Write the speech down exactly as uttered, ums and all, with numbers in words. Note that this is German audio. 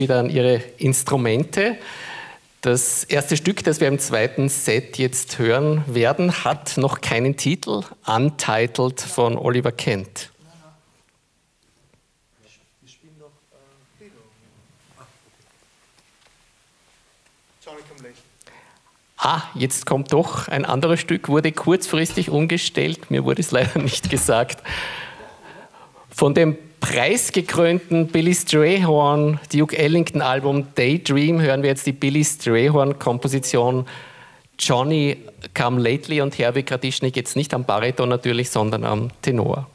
wieder an ihre Instrumente. Das erste Stück, das wir im zweiten Set jetzt hören werden, hat noch keinen Titel, Untitled von Oliver Kent. Ah, jetzt kommt doch ein anderes Stück, wurde kurzfristig umgestellt, mir wurde es leider nicht gesagt. Von dem preisgekrönten Billy Strayhorn Duke Ellington Album Daydream hören wir jetzt die Billy Strayhorn Komposition Johnny Come Lately und Herwig Radischnik jetzt nicht am Bariton natürlich, sondern am Tenor.